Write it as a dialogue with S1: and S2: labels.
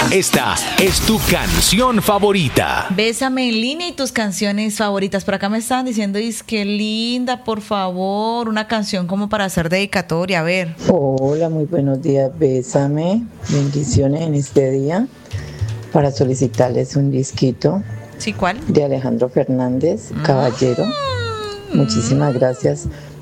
S1: Esta es tu canción favorita.
S2: Bésame en línea y tus canciones favoritas. Por acá me estaban diciendo, que linda, por favor, una canción como para hacer dedicatoria. A ver.
S3: Hola, muy buenos días. Bésame. Bendiciones en este día. Para solicitarles un disquito.
S2: ¿Sí, cuál?
S3: De Alejandro Fernández, Caballero. Muchísimas gracias